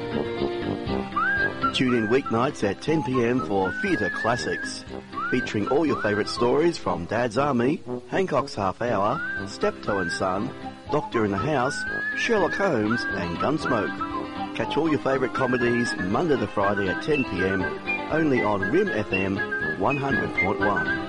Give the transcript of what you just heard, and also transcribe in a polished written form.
Tune in weeknights at 10 p.m. for Theatre Classics, featuring all your favourite stories from Dad's Army, Hancock's Half Hour, Steptoe and Son, Doctor in the House, Sherlock Holmes and Gunsmoke. Catch all your favourite comedies Monday to Friday at 10 p.m. only on RIM FM 100.1.